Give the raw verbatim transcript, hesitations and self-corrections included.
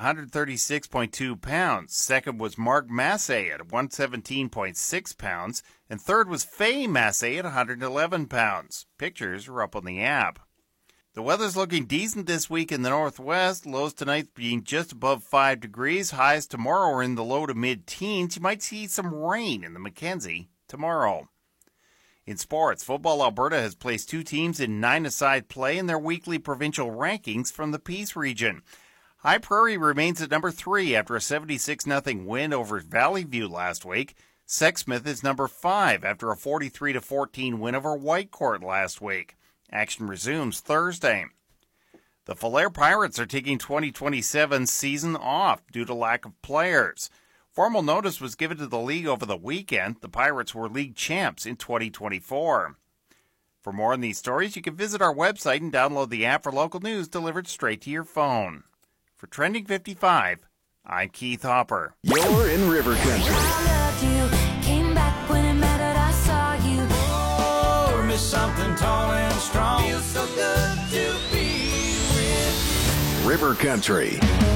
one thirty-six point two pounds. Second was Mark Massey at one seventeen point six pounds. And third was Faye Massey at one eleven pounds. Pictures are up on the app. The weather's looking decent this week in the northwest. Lows tonight being just above five degrees. Highs tomorrow are in the low to mid-teens. You might see some rain in the Mackenzie tomorrow. In sports, Football Alberta has placed two teams in nine-a-side play in their weekly provincial rankings from the Peace region. High Prairie remains at number three after a seventy-six nothing win over Valley View last week. Sexsmith is number five after a forty-three to fourteen win over Whitecourt last week. Action resumes Thursday. The Falher Pirates are taking twenty twenty-seven season off due to lack of players. Formal notice was given to the league over the weekend. The Pirates were league champs in twenty twenty-four. For more on these stories, you can visit our website and download the app for local news delivered straight to your phone. For Trending fifty-five, I'm Keith Hopper. You're in River Country. I loved you, came back when it mattered, I saw you. Oh, miss something tall and strong. Feels so good to be with you. River Country.